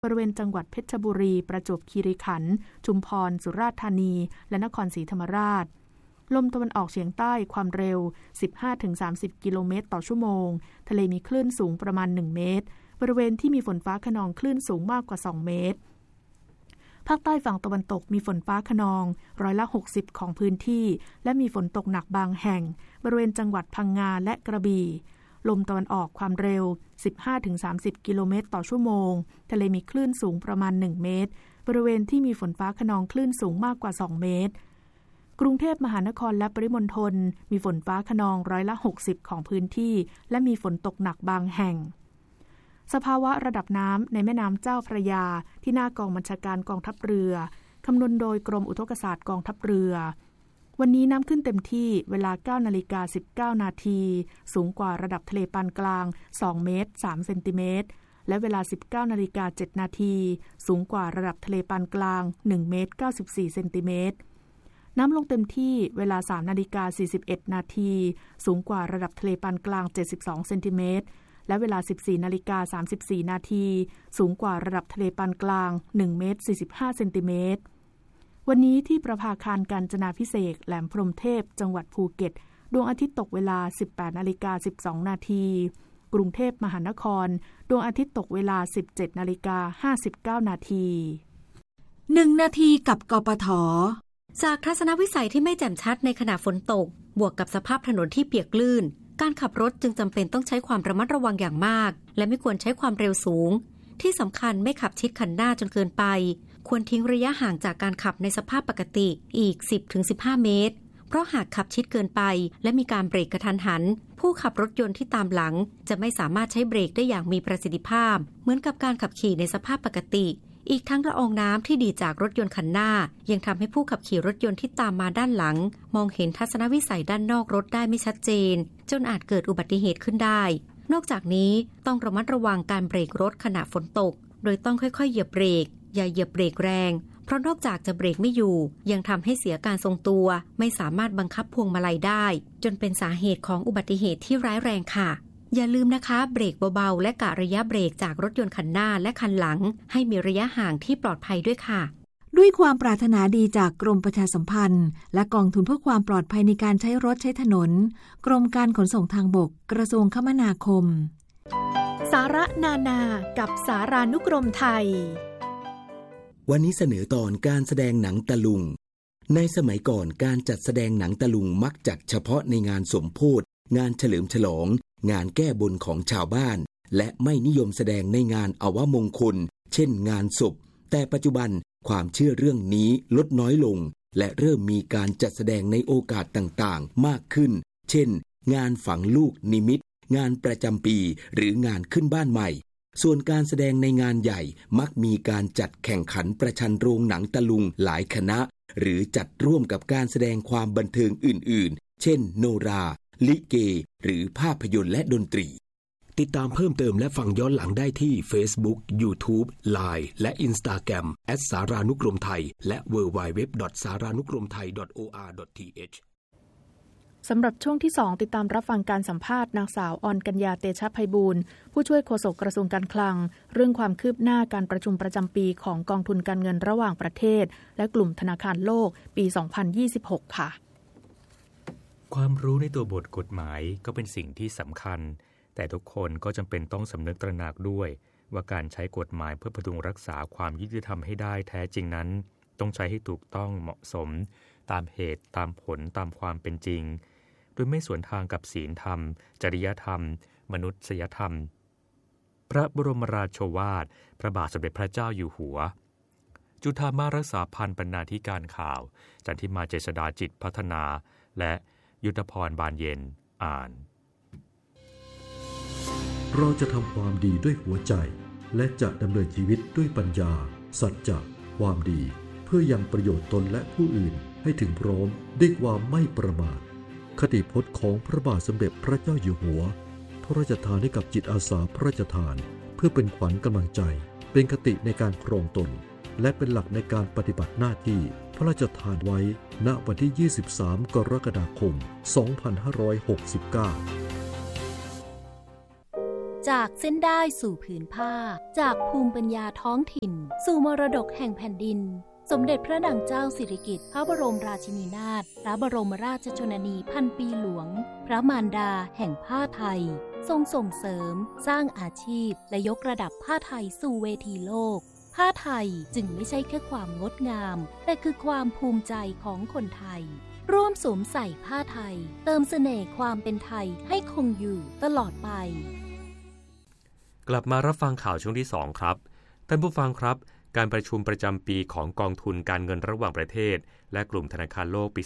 บริเวณจังหวัดเพชรบุรีประจวบคีรีขันธ์ชุมพรสุราษฎร์ธานีและนครศรีธรรมราชลมตะวันออกเฉียงใต้ความเร็ว 15-30 กิโลเมตรต่อชั่วโมงทะเลมีคลื่นสูงประมาณ1เมตรบริเวณที่มีฝนฟ้าคะนองคลื่นสูงมากกว่า2เมตรภาคใต้ฝั่งตะวันตกมีฝนฟ้าคะนอง60%ของพื้นที่และมีฝนตกหนักบางแห่งบริเวณจังหวัดพังงาและกระบี่ลมตะวันออกความเร็ว 15-30 กิโลเมตรต่อชั่วโมงทะเลมีคลื่นสูงประมาณ1เมตรบริเวณที่มีฝนฟ้าคะนองคลื่นสูงมากกว่า2เมตรกรุงเทพมหานครและปริมณฑลมีฝนฟ้าคะนอง60%ของพื้นที่และมีฝนตกหนักบางแห่งสภาวะระดับน้ำในแม่น้ำเจ้าพระยาที่หน้ากองบัญชาการกองทัพเรือคำนวณโดยกรมอุทกศาสตร์กองทัพเรือวันนี้น้ำขึ้นเต็มที่เวลา 9:19 นาทีสูงกว่าระดับทะเลปานกลาง2เมตร3เซนติเมตรและเวลา 19:07 นาทีสูงกว่าระดับทะเลปานกลาง1เมตร94เซนติเมตรน้ำลงเต็มที่เวลา 3:41 นาทีสูงกว่าระดับทะเลปานกลาง72เซนติเมตรและเวลา 14:34 นาทีสูงกว่าระดับทะเลปานกลาง1เมตร45เซนติเมตรวันนี้ที่ประภาคารกาญจนาภิเษกแหลมพรหมเทพจังหวัดภูเก็ตดวงอาทิตย์ตกเวลา 18:12 นาทีกรุงเทพมหานครดวงอาทิตย์ตกเวลา 17:59 นาที 1 นาทีกับกปท.จากทัศนวิสัยที่ไม่แจ่มชัดในขณะฝนตกบวกกับสภาพถนนที่เปียกลื่นการขับรถจึงจำเป็นต้องใช้ความระมัดระวังอย่างมากและไม่ควรใช้ความเร็วสูงที่สำคัญไม่ขับชิดคันหน้าจนเกินไปควรทิ้งระยะห่างจากการขับในสภาพปกติอีก 10-15 เมตรเพราะหากขับชิดเกินไปและมีการเบรกกระทันหันผู้ขับรถยนต์ที่ตามหลังจะไม่สามารถใช้เบรกได้อย่างมีประสิทธิภาพเหมือนกับการขับขี่ในสภาพปกติอีกทั้งละอองน้ำที่ดีจากรถยนต์คันหน้ายังทำให้ผู้ขับขี่รถยนต์ที่ตามมาด้านหลังมองเห็นทัศนวิสัยด้านนอกรถได้ไม่ชัดเจนจนอาจเกิดอุบัติเหตุขึ้นได้นอกจากนี้ต้องระมัดระวังการเบรกรถขณะฝนตกโดยต้องค่อยๆเหยียบเบรกอย่าเหยียบเบรกแรงเพราะนอกจากจะเบรกไม่อยู่ยังทำให้เสียการทรงตัวไม่สามารถบังคับพวงมาลัยได้จนเป็นสาเหตุของอุบัติเหตุที่ร้ายแรงค่ะอย่าลืมนะคะเบรกเบาๆและกะระยะเบรกจากรถยนต์คันหน้าและคันหลังให้มีระยะห่างที่ปลอดภัยด้วยค่ะด้วยความปรารถนาดีจากกรมประชาสัมพันธ์และกองทุนเพื่อความปลอดภัยในการใช้รถใช้ถนนกรมการขนส่งทางบกกระทรวงคมนาคมสาระนานากับสารานุกรมไทยวันนี้เสนอตอนการแสดงหนังตะลุงในสมัยก่อนการจัดแสดงหนังตะลุงมักจัดเฉพาะในงานสมโภชงานเฉลิมฉลองงานแก้บนของชาวบ้านและไม่นิยมแสดงในงานอวมงคลเช่นงานศพแต่ปัจจุบันความเชื่อเรื่องนี้ลดน้อยลงและเริ่มมีการจัดแสดงในโอกาสต่างๆมากขึ้นเช่นงานฝังลูกนิมิตงานประจำปีหรืองานขึ้นบ้านใหม่ส่วนการแสดงในงานใหญ่มักมีการจัดแข่งขันประชันโรงหนังตะลุงหลายคณะหรือจัดร่วมกับการแสดงความบันเทิงอื่นๆเช่นโนราลิเกหรือภาพยนตร์และดนตรีติดตามเพิ่มเติมและฟังย้อนหลังได้ที่ Facebook, YouTube, Line และ Instagram @saranukromthai และ www.saranukromthai.or.th สำหรับช่วงที่ 2 ติดตามรับฟังการสัมภาษณ์นางสาวอรกัญญาเตชะไพบูลย์ผู้ช่วยโฆษกกระทรวงการคลังเรื่องความคืบหน้าการประชุมประจำปีของกองทุนการเงินระหว่างประเทศและกลุ่มธนาคารโลกปี 2026 ค่ะความรู้ในตัวบทกฎหมายก็เป็นสิ่งที่สำคัญแต่ทุกคนก็จำเป็นต้องสำนึกตระหนักด้วยว่าการใช้กฎหมายเพื่อพดุงรักษาความยุติธรรมให้ได้แท้จริงนั้นต้องใช้ให้ถูกต้องเหมาะสมตามเหตุตามผลตามความเป็นจริงโดยไม่สวนทางกับศีลธรรมจริยธรรมมนุษยธรรมพระบรมราโชวาทพระบาทสมเด็จพระเจ้าอยู่หัวจุฑามารักษาพันธ์บรรณาธิการข่าวจันทิมาเจษฎาจิตพัฒนาและยุทธพรบานเย็นอ่านเราจะทำความดีด้วยหัวใจและจะดำเนินชีวิตด้วยปัญญาสัจจะความดีเพื่อยังประโยชน์ตนและผู้อื่นให้ถึงพร้อมด้วยความไม่ประมาทคติพจน์ของพระบาทสมเด็จพระเจ้าอยู่หัวพระราชทานให้กับจิตอาสาพระราชทานเพื่อเป็นขวัญกำลังใจเป็นคติในการครองตนและเป็นหลักในการปฏิบัติหน้าที่พระราชทานไว้ณวันที่ 23 กรกฎาคม 2569 จากเส้นได้สู่ผืนผ้าจากภูมิปัญญาท้องถิ่นสู่มรดกแห่งแผ่นดินสมเด็จพระนางเจ้าสิริกิติ์พระบรมราชินีนาถพระบรมราชชนนีพันปีหลวงพระมารดาแห่งผ้าไทยทรงส่งเสริมสร้างอาชีพและยกระดับผ้าไทยสู่เวทีโลกผ้าไทยจึงไม่ใช่แค่ความงดงามแต่คือความภูมิใจของคนไทยร่วมสวมใส่ผ้าไทยเติมเสน่ห์ความเป็นไทยให้คงอยู่ตลอดไปกลับมารับฟังข่าวช่วงที่2ครับท่านผู้ฟังครับการประชุมประจำปีของกองทุนการเงินระหว่างประเทศและกลุ่มธนาคารโลกปี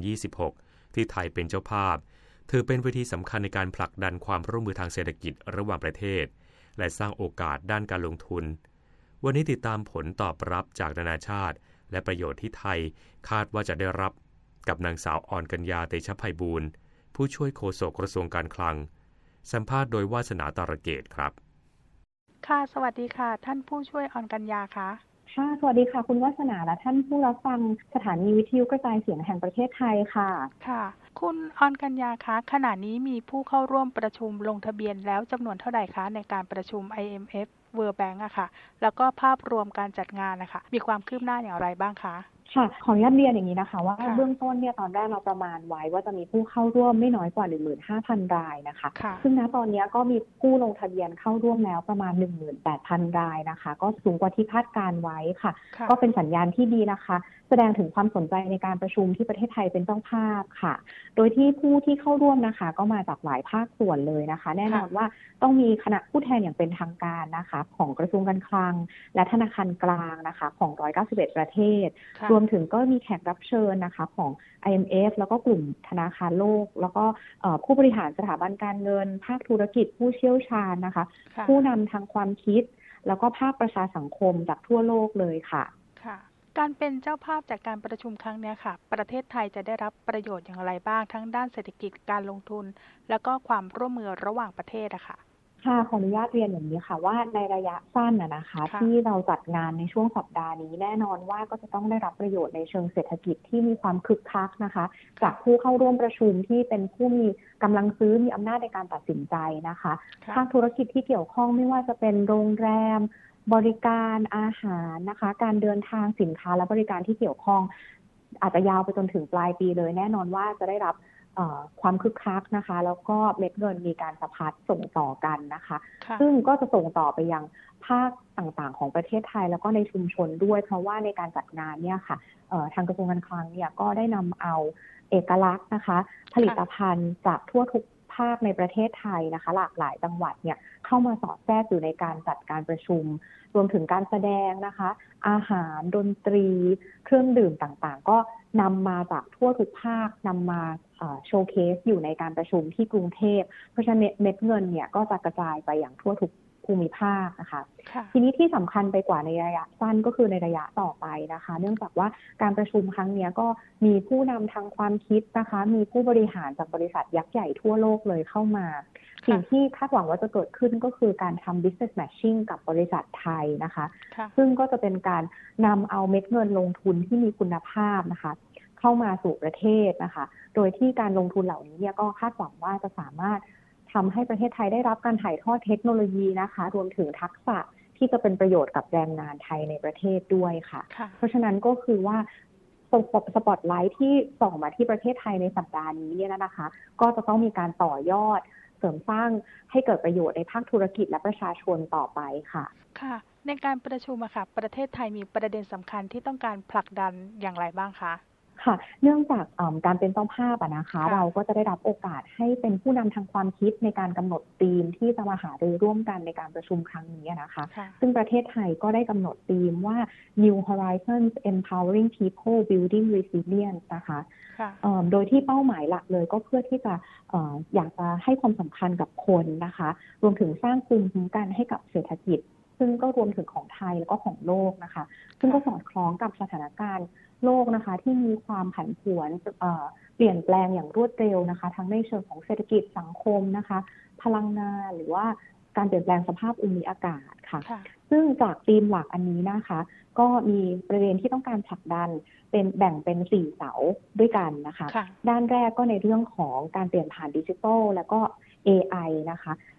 2026 ที่ไทยเป็นเจ้าภาพถือเป็นเวทีสำคัญในการผลักดันความร่วมมือทางเศรษฐกิจระหว่างประเทศและสร้างโอกาสด้านการลงทุนวันนี้ติดตามผลตอบรับจากนานาชาติและประโยชน์ที่ไทยคาดว่าจะได้รับกับนางสาวอรกัญญาเตชะไพบูลย์ผู้ช่วยโฆษกกระทรวงการคลังสัมภาษณ์โดยวาสนาตาระเกตครับค่ะสวัสดีค่ะท่านผู้ช่วยอรกัญญาค่ะค่ะสวัสดีค่ะคุณวาสนาและท่านผู้รับฟังสถานีวิทยุกระจายเสียงแห่งประเทศไทยค่ะค่ะคุณอรกัญญาคะขณะนี้มีผู้เข้าร่วมประชุมลงทะเบียนแล้วจำนวนเท่าไหร่คะในการประชุม IMF World Bank อะค่ะแล้วก็ภาพรวมการจัดงานนะคะมีความคืบหน้าอย่างไรบ้างคะค่ะขออนุญาตเรียนอย่างนี้นะคะว่าเบื้องต้นเนี่ยตอนแรกเราประมาณไว้ว่าจะมีผู้เข้าร่วมไม่น้อยกว่า 15,000 รายนะคะซึ่งณตอนนี้ก็มีผู้ลงทะเบียนเข้าร่วมแล้วประมาณ 18,000 รายนะคะก็สูงกว่าที่คาดการไว้ค่ะก็เป็นสัญญาณที่ดีนะคะแสดงถึงความสนใจในการประชุมที่ประเทศไทยเป็นเจ้าภาพค่ะโดยที่ผู้ที่เข้าร่วมนะคะก็มาจากหลายภาคส่วนเลยนะคะแน่นอนว่าต้องมีคณะผู้แทนอย่างเป็นทางการนะคะของกระทรวงการคลังและธนาคารกลางนะคะของ191ประเทศรวมถึงก็มีแขกรับเชิญนะคะของ IMF แล้วก็กลุ่มธนาคารโลกแล้วก็ผู้บริหารสถาบันการเงินภาคธุรกิจผู้เชี่ยวชาญนะคะผู้นำทางความคิดแล้วก็ภาคประชาสังคมจากทั่วโลกเลยค่ะการเป็นเจ้าภาพจากการประชุมครั้งนี้ค่ะประเทศไทยจะได้รับประโยชน์อย่างไรบ้างทั้งด้านเศรษฐกิจการลงทุนแล้วก็ความร่วมมือระหว่างประเทศอะค่ะค่ะขออนุญาตเรียนอย่างนี้ค่ะว่าในระยะสั้นนะคะที่เราจัดงานในช่วงสัปดาห์นี้แน่นอนว่าก็จะต้องได้รับประโยชน์ในเชิงเศรษฐกิจที่มีความคึกคักนะคะจากผู้เข้าร่วมประชุมที่เป็นผู้มีกำลังซื้อมีอำนาจในการตัดสินใจนะคะภาคธุรกิจที่เกี่ยวข้องไม่ว่าจะเป็นโรงแรมบริการอาหารนะคะการเดินทางสินค้าและบริการที่เกี่ยวข้องอาจจะยาวไปจนถึงปลายปีเลยแน่นอนว่าจะได้รับความคึกคักนะคะแล้วก็เม็ดเงินมีการสะพัดส่งต่อกันนะคะซึ่งก็จะส่งต่อไปยังภาคต่างๆของประเทศไทยแล้วก็ในชุมชนด้วยเพราะว่าในการจัดงานเนี่ยค่ะทางกระทรวงการคลังเนี่ยก็ได้นำเอาเอกลักษณ์นะคะผลิตภัณฑ์จากทั่วทุกภาคในประเทศไทยนะคะหลากหลายจังหวัดเนี่ยเข้ามาสอดแทรกอยู่ในการจัดการประชุมรวมถึงการแสดงนะคะอาหารดนตรีเครื่องดื่มต่างๆก็นำมาจากทั่วทุกภาคนำมาโชว์เคสอยู่ในการประชุมที่กรุงเทพเพราะฉะนั้นเม็ดเงินเนี่ยก็จะกระจายไปอย่างทั่วทุกภูมิภาคนะคะทีนี้ที่สำคัญไปกว่าในระยะสั้นก็คือในระยะต่อไปนะคะเนื่องจากว่าการประชุมครั้งนี้ก็มีผู้นำทางความคิดนะคะมีผู้บริหารจากบริษัทยักษ์ใหญ่ทั่วโลกเลยเข้ามาสิ่งที่คาดหวังว่าจะเกิดขึ้นก็คือการทำ business matching กับบริษัทไทยนะคะซึ่งก็จะเป็นการนำเอาเม็ดเงินลงทุนที่มีคุณภาพนะคะเข้ามาสู่ประเทศนะคะโดยที่การลงทุนเหล่านี้เนี่ยก็คาดหวังว่าจะสามารถทำให้ประเทศไทยได้รับการถ่ายทอดเทคโนโลยีนะคะรวมถึงทักษะที่จะเป็นประโยชน์กับแรงงานไทยในประเทศด้วยค่ะเพราะฉะนั้นก็คือว่าสปอตไลท์ที่ส่องมาที่ประเทศไทยในสัปดาห์นี้เนี่ยนะคะก็จะต้องมีการต่อยอดเสริมสร้างให้เกิดประโยชน์ในภาคธุรกิจและประชาชนต่อไปค่ะค่ะในการประชุมอะค่ะประเทศไทยมีประเด็นสำคัญที่ต้องการผลักดันอย่างไรบ้างคะค่ะเนื่องจากการเป็นเจ้าภาพนะคะเราก็จะได้รับโอกาสให้เป็นผู้นำทางความคิดในการกำหนดธีมที่จะมาหารือร่วมกันในการประชุมครั้งนี้นะคะซึ่งประเทศไทยก็ได้กำหนดธีมว่า New Horizons Empowering People Building Resilience นะคะโดยที่เป้าหมายหลักเลยก็เพื่อที่จะอยากจะให้ความสำคัญกับคนนะคะรวมถึงสร้างภูมิคุ้มกันให้กับเศรษฐกิจซึ่งก็รวมถึงของไทยแล้วก็ของโลกนะคะซึ่งก็สอดคล้องกับสถานการณ์โลกนะคะที่มีความผันผวนเปลี่ยนแปลงอย่างรวดเร็วนะคะทั้งในเชิงของเศรษฐกิจสังคมนะคะพลังงานหรือว่าการเปลี่ยนแปลงสภาพภูมิอากาศค่ะซึ่งจากธีมหลักอันนี้นะคะก็มีประเด็นที่ต้องการผลักดันเป็นแบ่งเป็น4เสาด้วยกันนะคะด้านแรกก็ในเรื่องของการเปลี่ยนผ่านดิจิทัลแล้วก็ AI นะคะ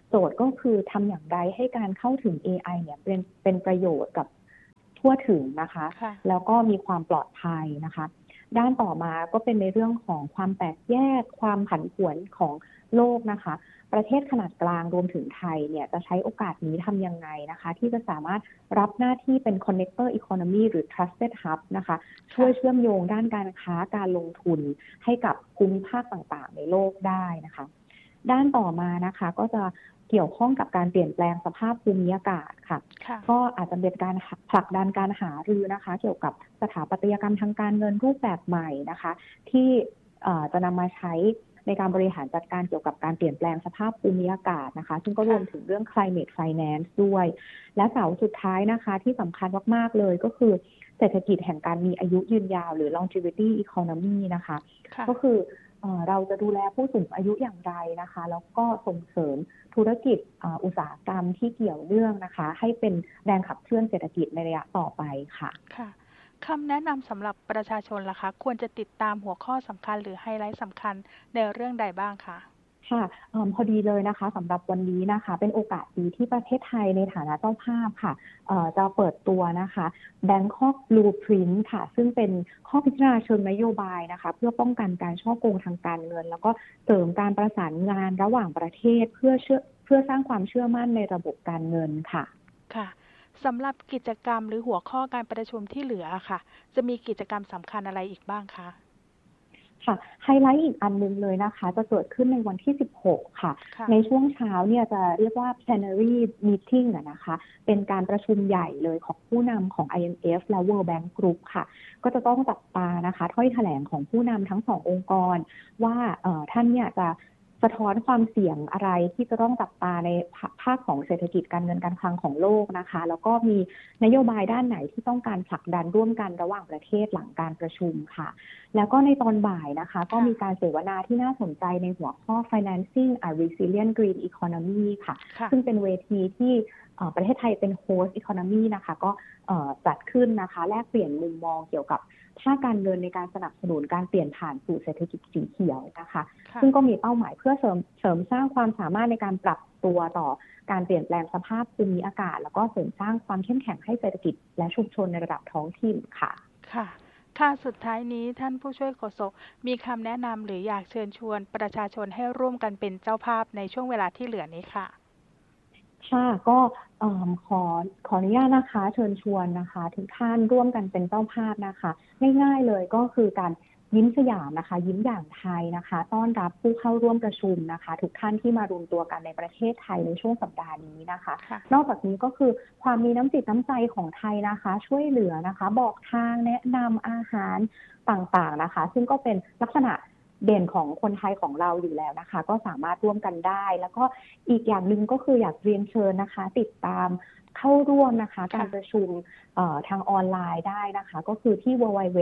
โจทย์ก็คือทำอย่างไรให้การเข้าถึง AI เนี่ยเป็นประโยชน์กับทั่วถึงนะคะแล้วก็มีความปลอดภัยนะคะด้านต่อมาก็เป็นในเรื่องของความแตกแยกความผันผวนของโลกนะคะประเทศขนาดกลางรวมถึงไทยเนี่ยจะใช้โอกาสนี้ทำยังไงนะคะที่จะสามารถรับหน้าที่เป็น connector economy หรือ trusted hub นะคะช่วยเชื่อมโยงด้านการค้าการลงทุนให้กับภูมิภาคต่างๆในโลกได้นะคะด้านต่อมานะคะก็จะเกี่ยวข้องกับการเปลี่ยนแปลงสภาพภูมิอากาศค่ะก็อาจจะเป็นการผลักดันการหารือนะคะเกี่ยวกับสถาปัตยกรรมทางการเงินรูปแบบใหม่นะคะที่จะนำมาใช้ในการบริหารจัดการเกี่ยวกับการเปลี่ยนแปลงสภาพภูมิอากาศนะคะซึ่งก็รวมถึงเรื่อง climate finance ด้วยและเสาสุดท้ายนะคะที่สำคัญมากๆเลยก็คือเศรษฐกิจแห่งการมีอายุยืนยาวหรือ longevity economy นะคะก็คือเราจะดูแลผู้สูงอายุอย่างไรนะคะแล้วก็ส่งเสริมธุรกิจอุตสาหกรรมที่เกี่ยวเนื่องนะคะให้เป็นแรงขับเคลื่อนเศรษฐกิจในระยะต่อไปค่ะค่ะคำแนะนำสำหรับประชาชนล่ะคะควรจะติดตามหัวข้อสำคัญหรือไฮไลท์สำคัญในเรื่องใดบ้างคะค่ะพอดีเลยนะคะสำหรับวันนี้นะคะเป็นโอกาสดีที่ประเทศไทยในฐานะเจ้าภาพค่ะจะเปิดตัวนะคะ Bangkok Blueprint ค่ะซึ่งเป็นข้อพิจารณาเชิงนโยบายนะคะเพื่อป้องกันการฉ้อโกงทางการเงินแล้วก็เสริมการประสานงานระหว่างประเทศเพื่อสร้างความเชื่อมั่นในระบบการเงินค่ะค่ะสำหรับกิจกรรมหรือหัวข้อการประชุมที่เหลือค่ะจะมีกิจกรรมสำคัญอะไรอีกบ้างคะค่ะไฮไลท์อีกอันนึงเลยนะคะจะเกิดขึ้นในวันที่16ค่ะในช่วงเช้าเนี่ยจะเรียกว่า plenary meeting นะคะเป็นการประชุมใหญ่เลยของผู้นำของ IMF และ World Bank Group ค่ะก็จะต้องจับตานะคะถ้อยแถลงของผู้นำทั้งสององค์กรว่าท่านเนี่ยจะสะท้อนความเสี่ยงอะไรที่จะต้องจับตาในภาคของเศรษฐกิจการเงินการคลังของโลกนะคะแล้วก็มีนโยบายด้านไหนที่ต้องการผลักดันร่วมกันระหว่างประเทศหลังการประชุมค่ะแล้วก็ในตอนบ่ายนะคะก็มีการเสวนาที่น่าสนใจในหัวข้อ Financing a Resilient Green Economy ค่ะซึ่งเป็นเวทีที่ประเทศไทยเป็น Host Economy นะคะก็จัดขึ้นนะคะแลกเปลี่ยนมุมมองเกี่ยวกับภาคการเงินในการสนับสนุนการเปลี่ยนผ่านสู่เศรษฐกิจสีเขียวนะคะซึ่งก็มีเป้าหมายเพื่อเสริมสร้างความสามารถในการปรับตัวต่อการเปลี่ยนแปลงสภาพภูมิอากาศแล้วก็เสริมสร้างความเข้มแข็งให้เศรษฐกิจและชุมชนในระดับท้องถิ่นค่ะค่ะสุดท้ายนี้ท่านผู้ช่วยโฆษกมีคำแนะนำหรืออยากเชิญชวนประชาชนให้ร่วมกันเป็นเจ้าภาพในช่วงเวลาที่เหลือนี้ค่ะค่ะก็ขออนุญาตนะคะเชิญชวนนะคะทุกท่านร่วมกันเป็นเจ้าภาพนะคะง่ายๆเลยก็คือการยิ้มสยามนะคะยิ้มอย่างไทยนะคะต้อนรับผู้เข้าร่วมประชุมนะคะทุกท่านที่มารวมตัวกันในประเทศไทยในช่วงสัปดาห์นี้นะคะนอกจากนี้ก็คือความมีน้ำจิตน้ำใจของไทยนะคะช่วยเหลือนะคะบอกทางแนะนำอาหารต่างๆนะคะซึ่งก็เป็นลักษณะเด่นของคนไทยของเราอยู่แล้วนะคะก็สามารถร่วมกันได้แล้วก็อีกอย่างหนึ่งก็คืออยากเรียนเชิญนะคะติดตามเข้าร่วมนะคะการประชุมทางออนไลน์ได้นะคะก็คือที่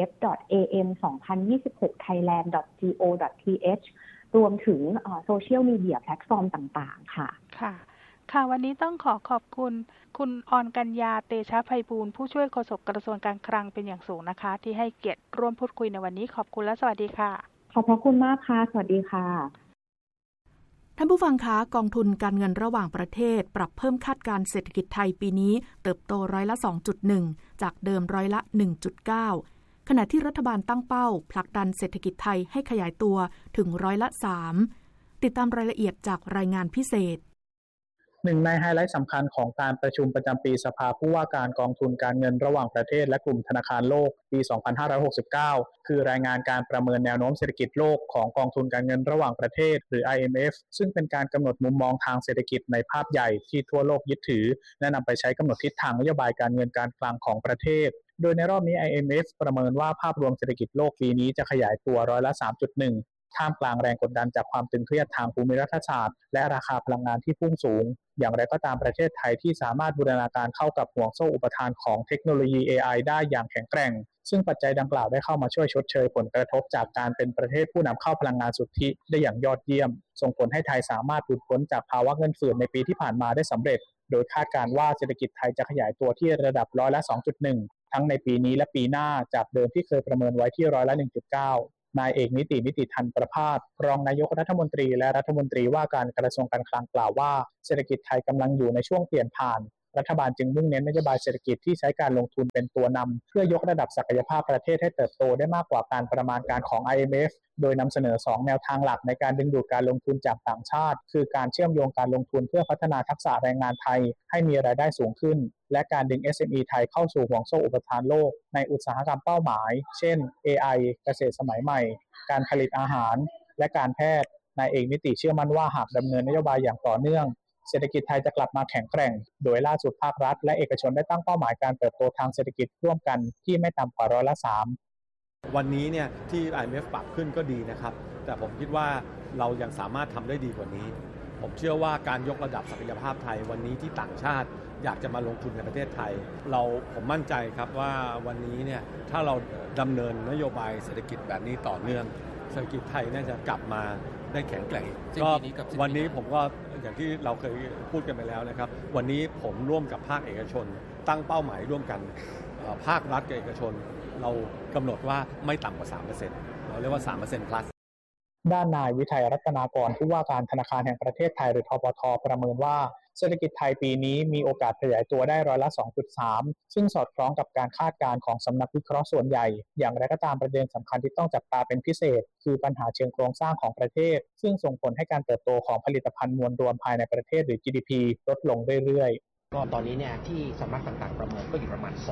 www.am2026thailand.go.th รวมถึงโซเชียลมีเดียแพลตฟอร์มต่างๆค่ะค่ะวันนี้ต้องขอบคุณคุณออนกัญญาเตชะไพบูลย์ผู้ช่วยโฆษกกระทรวงการคลังเป็นอย่างสูงนะคะที่ให้เกียรติร่วมพูดคุยในวันนี้ขอบคุณและสวัสดีค่ะขอบพระคุณมากค่ะสวัสดีค่ะท่านผู้ฟังคะกองทุนการเงินระหว่างประเทศปรับเพิ่มคาดการณ์เศรษฐกิจไทยปีนี้เติบโตร้อยละ 2.1 จากเดิมร้อยละ 1.9 ขณะที่รัฐบาลตั้งเป้าผลักดันเศรษฐกิจไทยให้ขยายตัวถึงร้อยละ 3 ติดตามรายละเอียดจากรายงานพิเศษหนึ่งในไฮไลท์สำคัญของการประชุมประจำปีสภาผู้ว่าการกองทุนการเงินระหว่างประเทศและกลุ่มธนาคารโลกปี 2569 คือรายงานการประเมินแนวโน้มเศรษฐกิจโลกของกองทุนการเงินระหว่างประเทศหรือ IMF ซึ่งเป็นการกำหนดมุมมองทางเศรษฐกิจในภาพใหญ่ที่ทั่วโลกยึดถือและนำไปใช้กำหนดทิศทางนโยบายการเงินการคลังของประเทศโดยในรอบนี้ IMF ประเมินว่าภาพรวมเศรษฐกิจโลกปีนี้จะขยายตัวร้อยละ 3.1ท่ามกลางแรงกดดันจากความตึงเครียดทางภูมิรัฐศาสตร์และราคาพลังงานที่พุ่งสูงอย่างไรก็ตามประเทศไทยที่สามารถบูรณาการเข้ากับห่วงโซ่อุปทานของเทคโนโลยี AI ได้อย่างแข็งแกร่งซึ่งปัจจัยดังกล่าวได้เข้ามาช่วยชดเชยผลกระทบจากการเป็นประเทศผู้นำเข้าพลังงานสุทธิได้อย่างยอดเยี่ยมส่งผลให้ไทยสามารถหลุดพ้นจากภาวะเงินเฟ้อในปีที่ผ่านมาได้สำเร็จโดยคาดการณ์ว่าเศรษฐกิจไทยจะขยายตัวที่ระดับร้อยละ 2.1 ทั้งในปีนี้และปีหน้าจากเดิมที่เคยประเมินไว้ที่ร้อยละ 1.9 นายเอกนิติธันประภาสรองนายกรัฐมนตรีและรัฐมนตรีว่าการกระทรวงการคลังกล่าวว่าเศรษฐกิจไทยกำลังอยู่ในช่วงเปลี่ยนผ่านรัฐบาลจึงมุ่งเน้นนโยบายเศรษฐกิจที่ใช้การลงทุนเป็นตัวนำเพื่อยกระดับศักยภาพประเทศให้เติบโตได้มากกว่าการประมาณการของ IMF โดยนำเสนอ2แนวทางหลักในการดึงดูดการลงทุนจากต่างชาติคือการเชื่อมโยงการลงทุนเพื่อพัฒนาทักษะแรงงานไทยให้มีรายได้สูงขึ้นและการดึง SME ไทยเข้าสู่ห่วงโซ่อุปทานโลกในอุตสาหกรรมเป้าหมายเช่น AI เกษตรสมัยใหม่การผลิตอาหารและการแพทย์นายเอกนิติเชื่อมั่นว่าหากดำเนินนโยบายอย่างต่อเนื่องเศรษฐกิจไทยจะกลับมาแข็งแกร่งโดยล่าสุดภาครัฐและเอกชนได้ตั้งเป้าหมายการเติบโตทางเศรษฐกิจร่วมกันที่ไม่ต่ำกว่า3% วันนี้เนี่ยที่ IMF ปรับขึ้นก็ดีนะครับแต่ผมคิดว่าเรายังสามารถทำได้ดีกว่านี้ผมเชื่อว่าการยกระดับศักยภาพไทยวันนี้ที่ต่างชาติอยากจะมาลงทุนในประเทศไทยผมมั่นใจครับว่าวันนี้เนี่ยถ้าเราดำเนินนโยบายเศรษฐกิจแบบนี้ต่อเนื่องเศรษฐกิจไทยน่าจะกลับมาได้แข็งแกร่งก็วันนี้ผมก็อย่างที่เราเคยพูดกันไปแล้วนะครับวันนี้ผมร่วมกับภาคเอกชนตั้งเป้าหมายร่วมกันภาครัฐกับเอกชนเรากำหนดว่าไม่ต่ำกว่า 3% เราเรียกว่า 3% plus ด้านนายวิทัยรัตนากรผู้ว่าการธนาคารแห่งประเทศไทยหรือธปท.ประเมินว่าเศรษฐกิจไทยปีนี้มีโอกาสขยายตัวได้2.3%ซึ่งสอดคล้องกับการคาดการณ์ของสำนักวิเคราะห์ส่วนใหญ่อย่างไรก็ตามประเด็นสำคัญที่ต้องจับตาเป็นพิเศษคือปัญหาเชิงโครงสร้างของประเทศซึ่งส่งผลให้การเติบโตของผลิตภัณฑ์มวลรวมภายในประเทศหรือ GDP ลดลงเรื่อยๆก็ตอนนี้เนี่ยที่สำนักต่างๆประเมินก็อยู่ประมาณ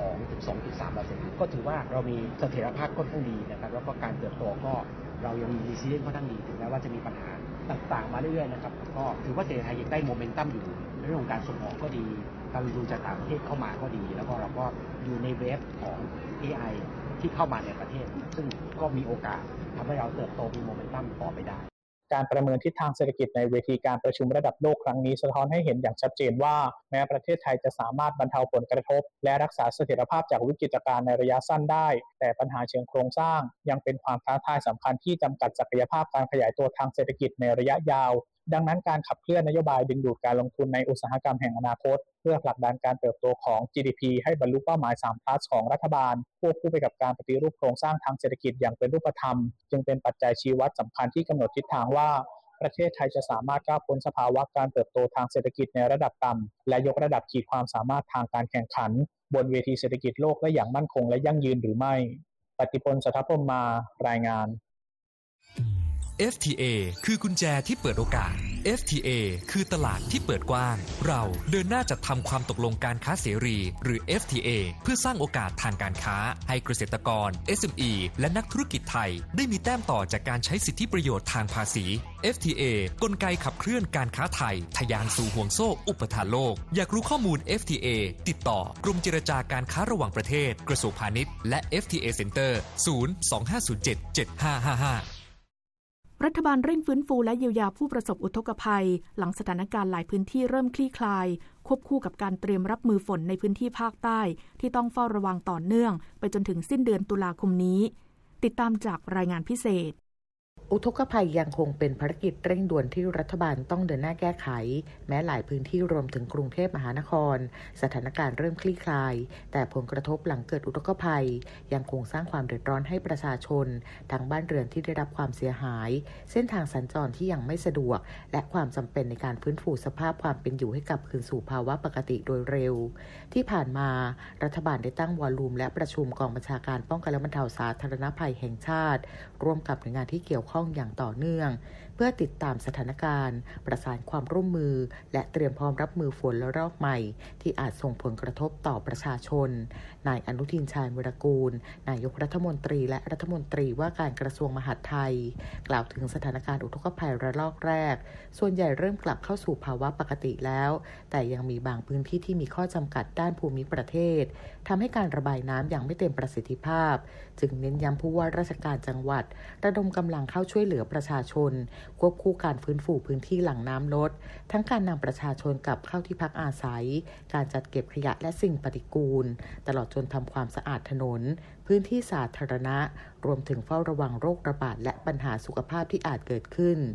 2-2.3% ก็ถือว่าเรามีเสถียรภาพค่อนข้างดีนะครับแล้วก็การเติบโตก็เรายังมีรีซิเลียนค่อนข้างดีถึงแม้ว่าจะมีปัญหาต่างๆมาเรื่อยๆนะครับก็ถือว่าเศรษฐกิจไทยยังได้โมเมนตัมอยู่ในเรื่องของการส่งออกก็ดีการลงทุนจากต่างประเทศเข้ามาก็ดีแล้วก็เราก็อยู่ในเวฟของ AI ที่เข้ามาในประเทศซึ่งก็มีโอกาสทำให้เราเติบโตมีโมเมนตัมต่อไปได้การประเมินทิศทางเศรษฐกิจในเวทีการประชุมระดับโลกครั้งนี้สะท้อนให้เห็นอย่างชัดเจนว่าแม้ประเทศไทยจะสามารถบรรเทาผลกระทบและรักษาเสถียรภาพจากวิกฤตการณ์ในระยะสั้นได้แต่ปัญหาเชิงโครงสร้างยังเป็นความท้าทายสำคัญที่จำกัดศักยภาพการขยายตัวทางเศรษฐกิจในระยะยาวดังนั้นการขับเคลื่อนนโยบายดึงดูดการลงทุนในอุตสาหกรรมแห่งอนาคตเพื่อผลักดันการเติบโตของ GDP ให้บรรลุเป้าหมาย3+ ของรัฐบาลควบคู่ไปกับการปฏิรูปโครงสร้างทางเศรษฐกิจอย่างเป็นรูปธรรมจึงเป็นปัจจัยชี้วัดสำคัญที่กำหนดทิศทางว่าประเทศไทยจะสามารถก้าวพ้นสภาวะการเติบโตทางเศรษฐกิจในระดับต่ำและยกระดับขีดความสามารถทางการแข่งขันบนเวทีเศรษฐกิจโลกได้อย่างมั่นคงและยั่งยืนหรือไม่ปฏิพล สัทธพรหมารายงาน FTA คือกุญแจที่เปิดโอกาส FTA คือตลาดที่เปิดกว้างเราเดินหน้าจัดทำความตกลงการค้าเสรีหรือ FTA เพื่อสร้างโอกาสทางการค้าให้เกษตรกร SME และนักธุรกิจไทยได้มีแต้มต่อจากการใช้สิทธิประโยชน์ทางภาษี FTA กลไกขับเคลื่อนการค้าไทยทะยานสู่ห่วงโซ่อุปทานโลกอยากรู้ข้อมูล FTA ติดต่อกรมเจรจาการค้าระหว่างประเทศกระทรวงพาณิชย์และ FTA Center 025077555 รัฐบาลเร่งฟื้นฟูและเยียวยาผู้ประสบอุทกภัยหลังสถานการณ์หลายพื้นที่เริ่มคลี่คลายควบคู่กับการเตรียมรับมือฝนในพื้นที่ภาคใต้ที่ต้องเฝ้าระวังต่อเนื่องไปจนถึงสิ้นเดือนตุลาคมนี้ติดตามจากรายงานพิเศษอุทกภัยยังคงเป็นภารกิจเร่งด่วนที่รัฐบาลต้องเดินหน้าแก้ไขแม้หลายพื้นที่รวมถึงกรุงเทพมหานครสถานการณ์เริ่มคลี่คลายแต่ผลกระทบหลังเกิดอุทกภัยยังคงสร้างความเดือดร้อนให้ประชาชนทั้งบ้านเรือนที่ได้รับความเสียหายเส้นทางสัญจรที่ยังไม่สะดวกและความจำเป็นในการฟื้นฟูสภาพความเป็นอยู่ให้กลับคืนสู่ภาวะปกติโดยเร็วที่ผ่านมารัฐบาลได้ตั้งวอลลุ่มและประชุมกองบัญชาการป้องกันและบรรเทาสาธารณภัยแห่งชาติร่วมกับหน่วยงานที่เกี่ยวข้องอย่างต่อเนื่องเพื่อติดตามสถานการณ์ประสานความร่วมมือและเตรียมพร้อมรับมือฝนระลอกใหม่ที่อาจส่งผลกระทบต่อประชาชนนายอนุทินชาญวิรากูลนายกรัฐมนตรีและรัฐมนตรีว่าการกระทรวงมหาดไทยกล่าวถึงสถานการณ์อุทกภัยระลอกแรกส่วนใหญ่เริ่มกลับเข้าสู่ภาวะปกติแล้วแต่ยังมีบางพื้นที่ที่มีข้อจำกัดด้านภูมิประเทศทำให้การระบายน้ำยังไม่เต็มประสิทธิภาพจึงเน้นย้ำผู้ว่าราชการจังหวัดระดมกำลังเข้าช่วยเหลือประชาชนควบคู่การฟื้นฟูพื้นที่หลังน้ำลดทั้งการนำประชาชนกลับเข้าที่พักอาศัยการจัดเก็บขยะและสิ่งปฏิกูลตลอดจนทำความสะอาดถนนพื้นที่สาธารณะรวมถึงเฝ้าระวังโรคระบาดและปัญหาสุขภาพที่อาจเกิดขึ้น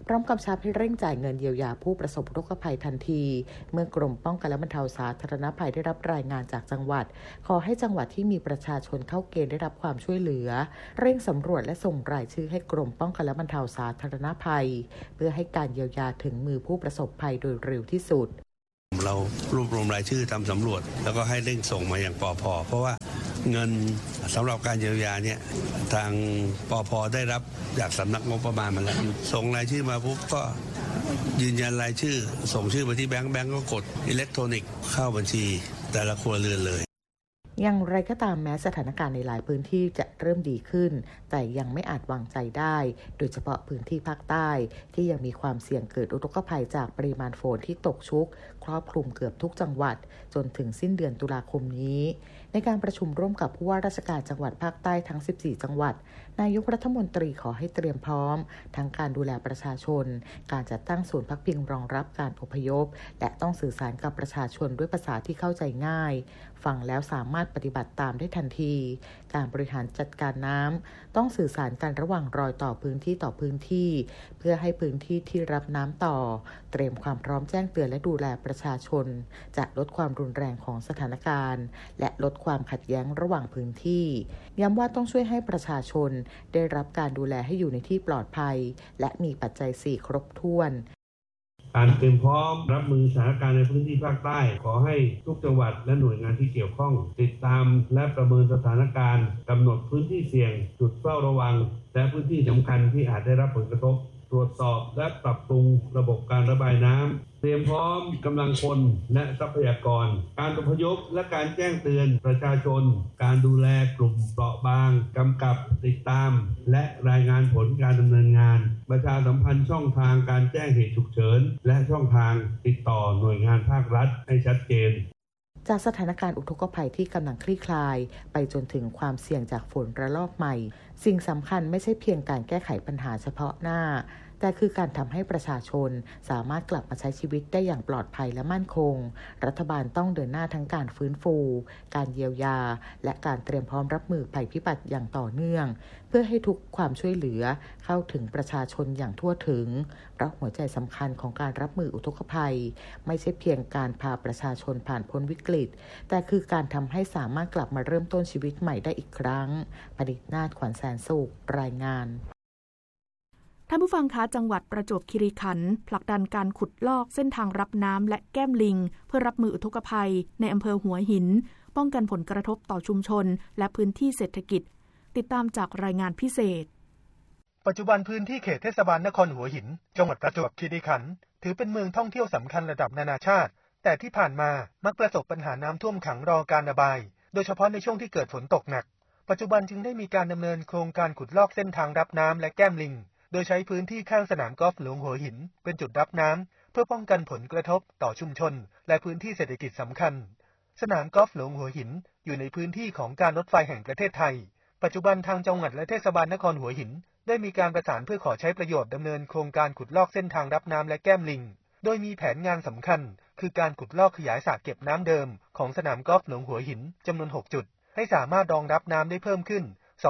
พร้อมกำชับให้เร่งจ่ายเงินเยียวยาผู้ประสบอุทกภัยทันทีเมื่อกรมป้องกันและบรรเทาสาธารณภัยได้รับรายงานจากจังหวัดขอให้จังหวัดที่มีประชาชนเข้าเกณฑ์ได้รับความช่วยเหลือเร่งสำรวจและส่งรายชื่อให้กรมป้องกันและบรรเทาสาธารณภัยเพื่อให้การเยียวยาถึงมือผู้ประสบภัยโดยเร็วที่สุดเรารวบรวมรายชื่อทำสำรวจแล้วก็ให้เร่งส่งมาอย่างปภ.เพราะว่าเงินสำหรับการเยียวยาเนี่ยทางปภ.ได้รับจากสำนักงบประมาณมาแล้วส่งรายชื่อมาปุ๊บก็ยืนยันรายชื่อส่งชื่อไปที่แบงก์ก็กดอิเล็กทรอนิกส์เข้าบัญชีแต่ละครัวเรือนเลยอย่างไรก็ตามแม้สถานการณ์ในหลายพื้นที่จะเริ่มดีขึ้นแต่ยังไม่อาจวางใจได้โดยเฉพาะพื้นที่ภาคใต้ที่ยังมีความเสี่ยงเกิดอุทกภัยจากปริมาณฝนที่ตกชุกครอบคลุมเกือบทุกจังหวัดจนถึงสิ้นเดือนตุลาคมนี้ในการประชุมร่วมกับผู้ว่าราชการจังหวัดภาคใต้ทั้ง14จังหวัดนายกรัฐมนตรีขอให้เตรียมพร้อมทั้งการดูแลประชาชนการจัดตั้งศูนย์พักพิงรองรับการอพยพและต้องสื่อสารกับประชาชนด้วยภาษาที่เข้าใจง่ายฟังแล้วสามารถปฏิบัติตามได้ทันทีการบริหารจัดการน้ำต้องสื่อสารกันระหว่างรอยต่อพื้นที่ต่อพื้นที่เพื่อให้พื้นที่ที่รับน้ำต่อเตรียมความพร้อมแจ้งเตือนและดูแลประชาชนจะลดความรุนแรงของสถานการณ์และลดความขัดแย้งระหว่างพื้นที่ย้ำว่าต้องช่วยให้ประชาชนได้รับการดูแลให้อยู่ในที่ปลอดภัยและมีปัจจัย4ครบถ้วนการเตรียมพร้อมรับมือสถานการณ์ในพื้นที่ภาคใต้ขอให้ทุกจังหวัดและหน่วยงานที่เกี่ยวข้องติดตามและประเมินสถานการณ์กำหนดพื้นที่เสี่ยงจุดเฝ้าระวังและพื้นที่สำคัญที่อาจได้รับผลกระทบตรวจสอบและปรับปรุงระบบการระบายน้ำเตรียมพร้อมกำลังคนและทรัพยากรการอพยพและการแจ้งเตือนประชาชนการดูแลกลุ่มเปราะบางกำกับติดตามและรายงานผลการดำเนินงานประชาสัมพันธ์ช่องทางการแจ้งเหตุฉุกเฉินและช่องทางติดต่อหน่วยงานภาครัฐให้ชัดเจนจากสถานการณ์อุทกภัยที่กำลังคลี่คลายไปจนถึงความเสี่ยงจากฝนระลอกใหม่สิ่งสำคัญไม่ใช่เพียงการแก้ไขปัญหาเฉพาะหน้าแต่คือการทำให้ประชาชนสามารถกลับมาใช้ชีวิตได้อย่างปลอดภัยและมั่นคงรัฐบาลต้องเดินหน้าทั้งการฟื้นฟูการเยียวยาและการเตรียมพร้อมรับมือภัยพิบัติอย่างต่อเนื่องเพื่อให้ทุกความช่วยเหลือเข้าถึงประชาชนอย่างทั่วถึงเพราะหัวใจสำคัญของการรับมืออุทกภัยไม่ใช่เพียงการพาประชาชนผ่านพ้นวิกฤตแต่คือการทำให้สามารถกลับมาเริ่มต้นชีวิตใหม่ได้อีกครั้งปณิธนาถ ขวัญแสนสุขรายงานท่านผู้ฟังคะจังหวัดประจวบคีรีขันธ์ผลักดันการขุดลอกเส้นทางรับน้ำและแก้มลิงเพื่อรับมืออุทกภัยในอำเภอหัวหินป้องกันผลกระทบต่อชุมชนและพื้นที่เศรษฐกิจติดตามจากรายงานพิเศษปัจจุบันพื้นที่เขตเทศบาลนครหัวหินจังหวัดประจวบคีรีขันธ์ถือเป็นเมืองท่องเที่ยวสำคัญระดับนานาชาติแต่ที่ผ่านมามักประสบปัญหาน้ำท่วมขังรอการระบายโดยเฉพาะในช่วงที่เกิดฝนตกหนักปัจจุบันจึงได้มีการดำเนินโครงการขุดลอกเส้นทางรับน้ำและแก้มลิงโดยใช้พื้นที่ข้างสนามกอล์ฟหลวงหัวหินเป็นจุดรับน้ำเพื่อป้องกันผลกระทบต่อชุมชนและพื้นที่เศรษฐกิจสำคัญสนามกอล์ฟหลวงหัวหินอยู่ในพื้นที่ของการรถไฟแห่งประเทศไทยปัจจุบันทางจังหวัดและเทศบาลนครหัวหินได้มีการประสานเพื่อขอใช้ประโยชน์ดำเนินโครงการขุดลอกเส้นทางรับน้ำและแก้มลิงโดยมีแผนงานสำคัญคือการขุดลอกขยายสระเก็บน้ำเดิมของสนามกอล์ฟหลวงหัวหินจำนวน6จุดให้สามารถรองรับน้ำได้เพิ่มขึ้น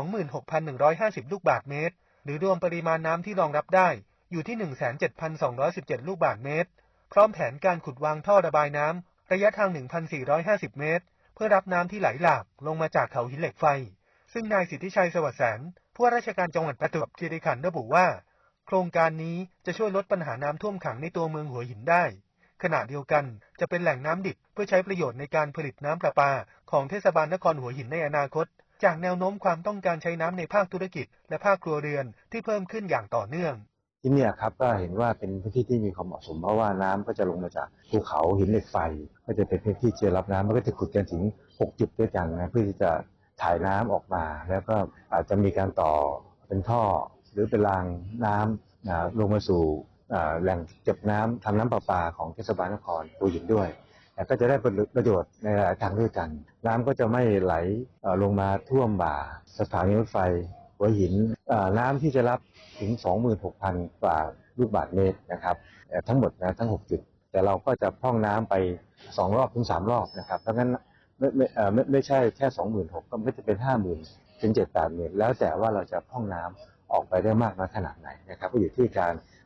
26,150 ลูกบาศก์เมตรหรือรวมปริมาณน้ำที่รองรับได้อยู่ที่ 17,217 ลูกบาศก์เมตรพร้อมแผนการขุดวางท่อระบายน้ำระยะทาง 1,450 เมตรเพื่อรับน้ำที่ไหลหลากลงมาจากเขาหินเหล็กไฟซึ่งนายสิทธิชัยสวัสดิ์แสนผู้ว่าราชการจังหวัดประจวบคีรีขันธ์ระบุว่าโครงการนี้จะช่วยลดปัญหาน้ำท่วมขังในตัวเมืองหัวหินได้ขณะเดียวกันจะเป็นแหล่งน้ำดิบเพื่อใช้ประโยชน์ในการผลิตน้ำประปาของเทศบาลนครหัวหินในอนาคตจากแนวโน้มความต้องการใช้น้ำในภาคธุรกิจและภาคครัวเรือนที่เพิ่มขึ้นอย่างต่อเนื่องที่นี่ครับก็เห็นว่าเป็นพื้นที่ที่มีความเหมาะสมเพราะว่าน้ำก็จะลงมาจากภูเขาหินเหล็กไฟก็จะเป็นพื้นที่ที่รับน้ำมันก็จะขุดกันถึง6จุดด้วยกันนะเพื่อที่จะถ่ายน้ำออกมาแล้วก็อาจจะมีการต่อเป็นท่อหรือเป็นรางน้ำลงมาสู่แหล่งเก็บน้ำทำน้ำประปาของเทศบาลนครหัวหินด้วยแต่ก็จะได้ประโยชน์ในหลายทางด้วยกันน้ำก็จะไม่ไหลลงมาท่วมบ่าสถานีรถไฟหัวหินน้ำที่จะรับถึง 26,000 กว่าลูกบาศก์เมตรนะครับทั้งหมดนะทั้ง6จุดแต่เราก็จะพร่องน้ำไป2รอบถึง3รอบนะครับเพราะงั้นไม่ใช่แค่ 26,000 ก็ไม่จะเป็น 50,000 ถึง 70,000 แล้วแต่ว่าเราจะพร่องน้ำออกไปได้มากน้อยขนาดไหนนะครับก็อยู่ที่การ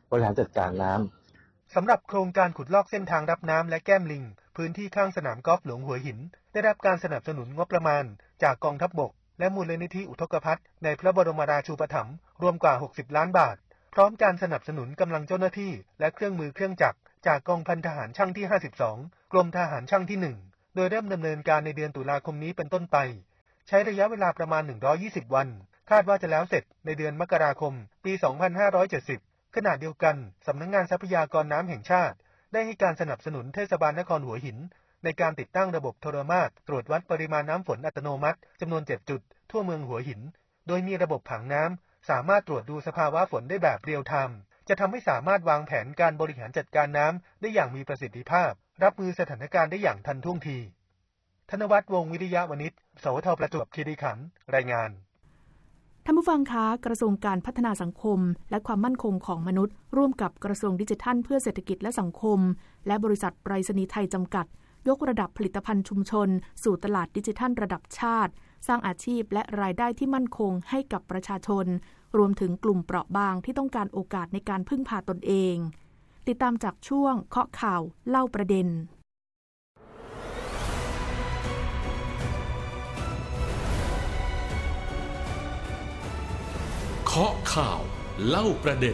บริหารจัดการน้ำสำหรับโครงการขุดลอกเส้นทางรับน้ำและแก้มลิงพื้นที่ข้างสนามกอล์ฟหลวงหัวหินได้รับการสนับสนุนงบประมาณจากกองทัพบกและมูลนิธิอุทกภัทในพระบรมราชูปถัมภ์รวมกว่า60ล้านบาทพร้อมการสนับสนุนกำลังเจ้าหน้าที่และเครื่องมือเครื่องจักรจากกองพันทหารช่างที่52กรมทหารช่างที่1โดยเริ่มดำเนินการในเดือนตุลาคมนี้เป็นต้นไปใช้ระยะเวลาประมาณ120วันคาดว่าจะแล้วเสร็จในเดือนมกราคมปี2570ขณะเดียวกันสำนักงานทรัพยากรน้ำแห่งชาติได้ให้การสนับสนุนเทศบาลนครหัวหินในการติดตั้งระบบโทรมาตรตรวจวัดปริมาณน้ำฝนอัตโนมัติจำนวน7จุดทั่วเมืองหัวหินโดยมีระบบผังน้ำสามารถตรวจดูสภาวะฝนได้แบบเรียลไทม์จะทำให้สามารถวางแผนการบริหารจัดการน้ำได้อย่างมีประสิทธิภาพรับมือสถานการณ์ได้อย่างทันท่วงทีธนวัฒน์ วงศ์วิริยะวณิช สวท.ประจวบคีรีขันธ์รายงานท่านผู้ฟังคะกระทรวงการพัฒนาสังคมและความมั่นคงของมนุษย์ร่วมกับกระทรวงดิจิทัลเพื่อเศรษฐกิจและสังคมและบริษัทไปรษณีย์ไทยจำกัดยกระดับผลิตภัณฑ์ชุมชนสู่ตลาดดิจิทัลระดับชาติสร้างอาชีพและรายได้ที่มั่นคงให้กับประชาชนรวมถึงกลุ่มเปราะบางที่ต้องการโอกาสในการพึ่งพาตนเองติดตามจากช่วงเคาะข่าวเล่าประเด็นเคาะข่าวเล่าประเด็น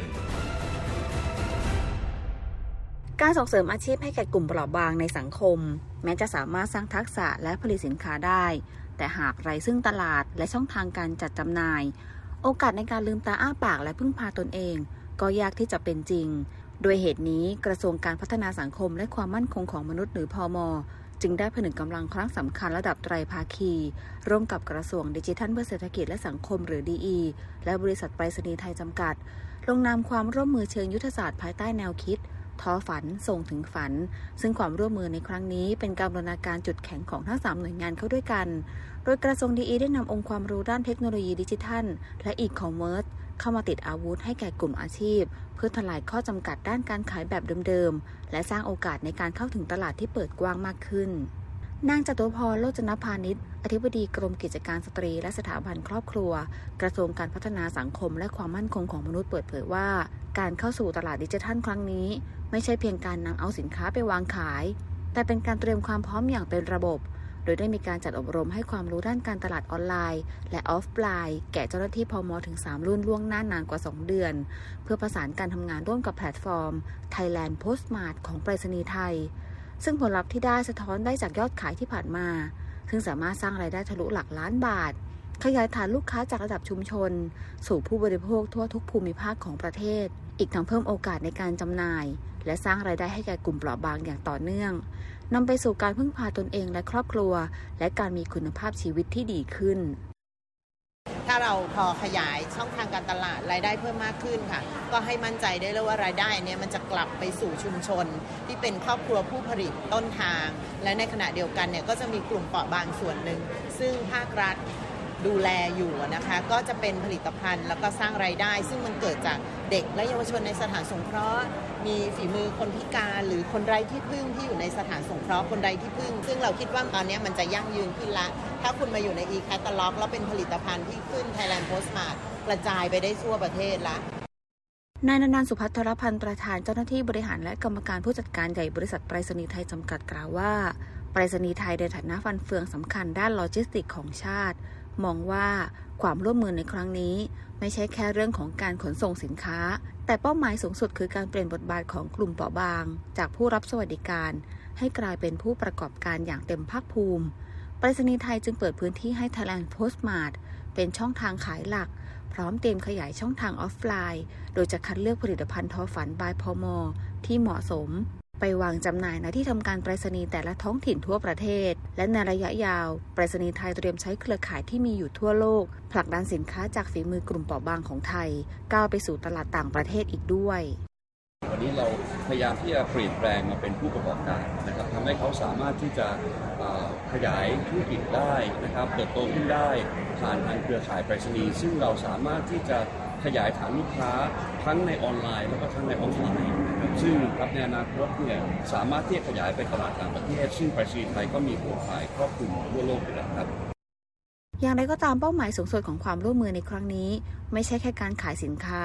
การส่งเสริมอาชีพให้แก่กลุ่มเปราะบางในสังคมแม้จะสามารถสร้างทักษะและผลิตสินค้าได้แต่หากไร้ซึ่งตลาดและช่องทางการจัดจำหน่ายโอกาสในการลืมตาอ้าปากและพึ่งพาตนเองก็ยากที่จะเป็นจริงโดยเหตุนี้กระทรวงการพัฒนาสังคมและความมั่นคงของมนุษย์หรือพม.จึงได้ผนึกกำลังครั้งสำคัญระดับไตรภาคีร่วมกับกระทรวงดิจิทัลเพื่อเศรษฐกิจและสังคมหรือ DE และบริษัทไปรษณีย์ไทยจำกัดลงนามความร่วมมือเชิงยุทธศาสตร์ภายใต้แนวคิดท้อฝันส่งถึงฝันซึ่งความร่วมมือในครั้งนี้เป็นการบูรณาการจุดแข็งของทั้ง3หน่วยงานเข้าด้วยกันโดยกระทรวง DE ได้นำองค์ความรู้ด้านเทคโนโลยีดิจิทัลและอีคอมเมิร์ซเข้ามาติดอาวุธให้แก่กลุ่มอาชีพเพื่อทลายข้อจำกัดด้านการขายแบบเดิมๆและสร้างโอกาสในการเข้าถึงตลาดที่เปิดกว้างมากขึ้นนางจตุพร โรจนพานิชอธิบดีกรมกิจการสตรีและสถาบันครอบครัวกระทรวงการพัฒนาสังคมและความมั่นคงของมนุษย์เปิดเผยว่าการเข้าสู่ตลาดดิจิทัลครั้งนี้ไม่ใช่เพียงการนำเอาสินค้าไปวางขายแต่เป็นการเตรียมความพร้อมอย่างเป็นระบบโดยได้มีการจัดอบรมให้ความรู้ด้านการตลาดออนไลน์และออฟไลน์แก่เจ้าหน้าที่พม.ถึง3รุ่นล่วงหน้านานกว่า2เดือนเพื่อประสานการทำงานร่วมกับแพลตฟอร์ม Thailand Postmart ของไปรษณีย์ไทยซึ่งผลลัพธ์ที่ได้สะท้อนได้จากยอดขายที่ผ่านมาซึ่งสามารถสร้างรายได้ทะลุหลักล้านบาทขยายฐานลูกค้าจากระดับชุมชนสู่ผู้บริโภคทั่วทุกภูมิภาคของประเทศอีกทั้งเพิ่มโอกาสในการจำหน่ายและสร้างรายได้ให้แก่กลุ่มเปราะบางอย่างต่อเนื่องนำไปสู่การพึ่งพาตนเองและครอบครัวและการมีคุณภาพชีวิตที่ดีขึ้นถ้าเราพอขยายช่องทางการตลาดรายได้เพิ่มมากขึ้นค่ะก็ให้มั่นใจได้เลยว่ารายได้เนี่ยมันจะกลับไปสู่ชุมชนที่เป็นครอบครัวผู้ผลิตต้นทางและในขณะเดียวกันเนี่ยก็จะมีกลุ่มเปราะบางส่วนหนึ่งซึ่งภาครัฐดูแลอยู่นะคะก็จะเป็นผลิตภัณฑ์แล้วก็สร้างรายได้ซึ่งมันเกิดจากเด็กและเยาวชนในสถานสงเคราะห์มีฝีมือคนพิการหรือคนไร้ที่พึ่งที่อยู่ในสถานสงเคราะห์คนไร้ที่พึ่งซึ่งเราคิดว่าตอนนี้มันจะยั่งยืนขึ้นละถ้าคุณมาอยู่ใน e-catalog แล้วเป็นผลิตภัณฑ์ที่ขึ้น Thailand Postmart กระจายไปได้ทั่วประเทศละนายนันท์ สุภัทรพันธ์ประธานเจ้าหน้าที่บริหารและกรรมการผู้จัดการใหญ่บริษัทไปรษณีย์ไทยจำกัดกล่าวว่าไปรษณีย์ไทยในฐานะฟันเฟืองสำคัญด้านโลจิสติกส์ของชาติมองว่าความร่วมมือในครั้งนี้ไม่ใช่แค่เรื่องของการขนส่งสินค้าแต่เป้าหมายสูงสุดคือการเปลี่ยนบทบาทของกลุ่มเปราะบางจากผู้รับสวัสดิการให้กลายเป็นผู้ประกอบการอย่างเต็มภาคภูมิไปรษณีย์ไทยจึงเปิดพื้นที่ให้ Thailand Postmart เป็นช่องทางขายหลักพร้อมเตรียมขยายช่องทางออฟไลน์โดยจะคัดเลือกผลิตภัณฑ์ทอฝันบายพม.ที่เหมาะสมไปวางจำหน่ายณที่ทำการไปรษณีย์แต่ละท้องถิ่นทั่วประเทศและในระยะยาวไปรษณีย์ไทยเตรียมใช้เครือข่ายที่มีอยู่ทั่วโลกผลักดันสินค้าจากฝีมือกลุ่มเปราะบางของไทยก้าวไปสู่ตลาดต่างประเทศอีกด้วยวันนี้เราพยายามที่จะเปลี่ยนแปลงมาเป็นผู้ประกอบการนะครับทำให้เขาสามารถที่จะขยายธุรกิจได้นะครับเติบโตขึ้นได้ผ่านทางเครือข่ายไปรษณีย์ซึ่งเราสามารถที่จะขยายฐานลูกค้าทั้งในออนไลน์แล้วก็ทั้งในออฟไลน์นะครับซึ่งครับในอนาคตเนี่ยสามารถที่จะขยายไปตลาดต่างประเทศซึ่งไปรษณีย์ไทยก็มีเครือข่ายครอบคลุมทั่วโลกอยู่แล้วครับอย่างไรก็ตามเป้าหมายสูงสุดของความร่วมมือในครั้งนี้ไม่ใช่แค่การขายสินค้า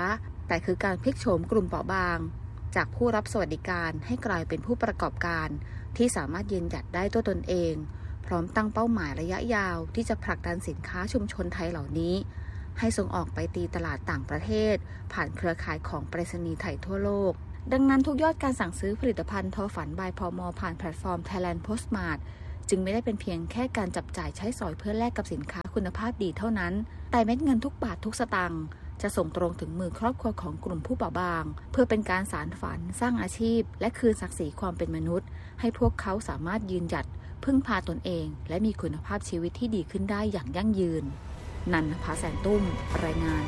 แต่คือการพลิกโฉมกลุ่มเปราะบางจากผู้รับสวัสดิการให้กลายเป็นผู้ประกอบการที่สามารถยืนหยัดได้ด้วยตนเองพร้อมตั้งเป้าหมายระยะยาวที่จะผลักดันสินค้าชุมชนไทยเหล่านี้ให้ส่งออกไปตีตลาดต่างประเทศผ่านเครือข่ายของไปรษณีย์ไทยทั่วโลกดังนั้นทุกยอดการสั่งซื้อผลิตภัณฑ์ทอฝันบายพม.ผ่านแพลตฟอร์ม Thailand Postmart จึงไม่ได้เป็นเพียงแค่การจับจ่ายใช้สอยเพื่อแลกกับสินค้าคุณภาพดีเท่านั้นแต่เม็ดเงินทุกบาททุกสตางค์จะส่งตรงถึงมือครอบครัวของกลุ่มผู้เปราะบางเพื่อเป็นการสานฝันสร้างอาชีพและคืนศักดิ์ศรีความเป็นมนุษย์ให้พวกเขาสามารถยืนหยัดพึ่งพาตนเองและมีคุณภาพชีวิตที่ดีขึ้นได้อย่างยั่งยืนนันทภาแสนตุ้มรายงาน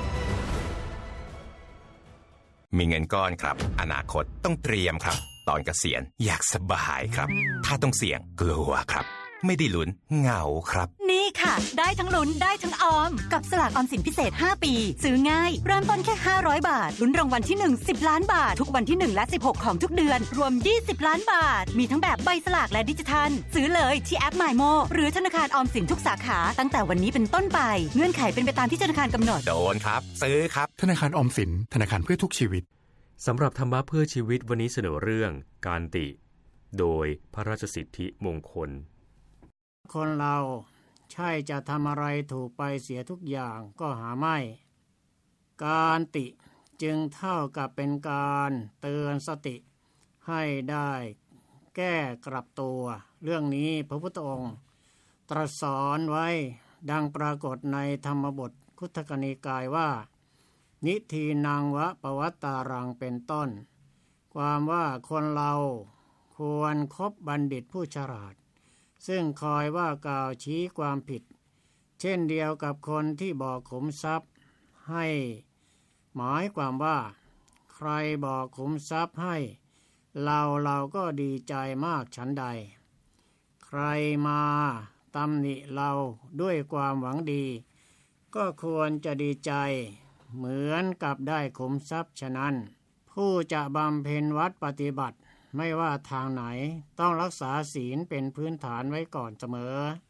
มีเงินก้อนครับอนาคตต้องเตรียมครับตอนเกษียณอยากสบายครับถ้าต้องเสี่ยงกลัวครับไม่ได้ลุ้นเหงาครับนี่ค่ะได้ทั้งลุ้นได้ทั้งออมกับสลากออมสินพิเศษ5ปีซื้อง่ายเริ่มต้นแค่500บาทลุ้นรางวัลที่1 10ล้านบาททุกวันที่1และ16ของทุกเดือนรวม20ล้านบาทมีทั้งแบบใบสลากและดิจิทัลซื้อเลยที่แอป MyMo หรือธนาคารออมสินทุกสาขาตั้งแต่วันนี้เป็นต้นไปเงื่อนไขเป็นไปตามที่ธนาคารกำหนดโดนครับซื้อครับธนาคารออมสินธนาคารเพื่อทุกชีวิตสำหรับธรรมะเพื่อชีวิตวันนี้เสนอเรื่องการติโดยพระราชสิทธิมงคลคนเราใช่จะทำอะไรถูกไปเสียทุกอย่างก็หาไม่การติจึงเท่ากับเป็นการเตือนสติให้ได้แก้กลับตัวเรื่องนี้พระพุทธองค์ตรัสสอนไว้ดังปรากฏในธรรมบทคุตกนิกายว่านิทีนังวะปวัตตารังเป็นต้นความว่าคนเราควรคบบัณฑิตผู้ฉลาดซึ่งคอยว่ากล่าวชี้ความผิดเช่นเดียวกับคนที่บอกขุมทรัพย์ให้หมายความว่าใครบอกขุมทรัพย์ให้เราก็ดีใจมากฉันใดใครมาตำหนิเราด้วยความหวังดีก็ควรจะดีใจเหมือนกับได้ขุมทรัพย์ฉะนั้นผู้จะบำเพ็ญวัดปฏิบัติไม่ว่าทางไหนต้องรักษาศีลเป็นพื้นฐานไว้ก่อนเสมอ